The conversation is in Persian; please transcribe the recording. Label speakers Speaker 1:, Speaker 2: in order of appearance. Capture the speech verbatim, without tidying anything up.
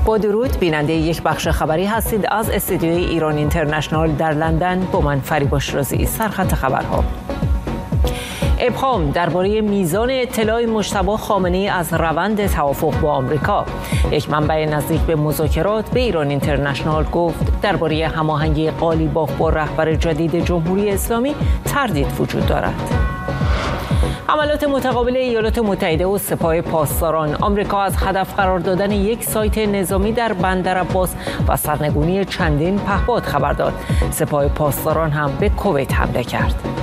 Speaker 1: با درود، بیننده یک بخش خبری هستید از استودیوی ایران اینترنشنال در لندن. با من فریبا شیرازی. سرخط خبرها: ابهام درباره میزان اطلاع مجتبی خامنه‌ای از روند توافق با آمریکا. یک منبع نزدیک به مذاکرات به ایران اینترنشنال گفت درباره هماهنگی قالیباف با رهبر جدید جمهوری اسلامی تردید وجود دارد. حملات متقابل ایالات متحده و سپاه پاسداران. آمریکا از هدف قرار دادن یک سایت نظامی در بندرعباس و سرنگونی چندین پهپاد خبر داد. سپاه پاسداران هم به کویت حمله کرد.